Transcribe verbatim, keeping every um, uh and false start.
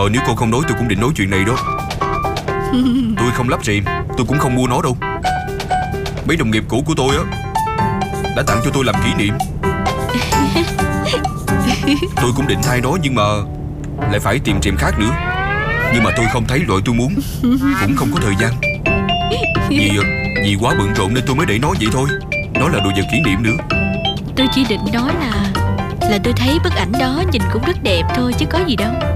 Ờ nếu cô không nói tôi cũng định nói chuyện này đó. Tôi không lắp rìm, tôi cũng không mua nó đâu. Mấy đồng nghiệp cũ của tôi á đã tặng cho tôi làm kỷ niệm. Tôi cũng định thay nó nhưng mà lại phải tìm rìm khác nữa. Nhưng mà tôi không thấy loại tôi muốn, cũng không có thời gian. Vì vì quá bận rộn nên tôi mới để nó vậy thôi. Nó là đồ vật kỷ niệm nữa. Tôi chỉ định nói là Là tôi thấy bức ảnh đó nhìn cũng rất đẹp thôi chứ có gì đâu.